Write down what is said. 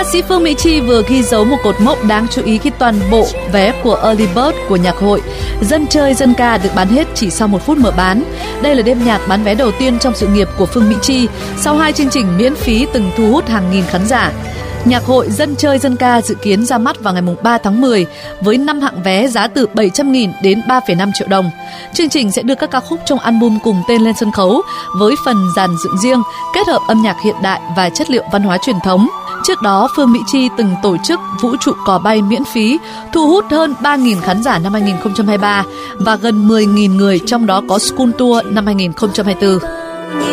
Ca sĩ Phương Mỹ Chi vừa ghi dấu một cột mốc đáng chú ý khi toàn bộ vé của Early Bird của nhạc hội Dân chơi dân ca được bán hết chỉ sau 1 phút mở bán. Đây là đêm nhạc bán vé đầu tiên trong sự nghiệp của Phương Mỹ Chi sau 2 chương trình miễn phí từng thu hút hàng nghìn khán giả. Nhạc hội Dân chơi dân ca dự kiến ra mắt vào ngày 3 tháng 10 với 5 hạng vé giá từ 700.000 đến 3,5 triệu đồng. Chương trình sẽ đưa các ca khúc trong album cùng tên lên sân khấu với phần dàn dựng riêng, kết hợp âm nhạc hiện đại và chất liệu văn hóa truyền thống. Trước đó, Phương Mỹ Chi từng tổ chức Vũ trụ cò bay miễn phí, thu hút hơn 3.000 khán giả năm 2023 và gần 10.000 người, trong đó có School Tour năm 2024.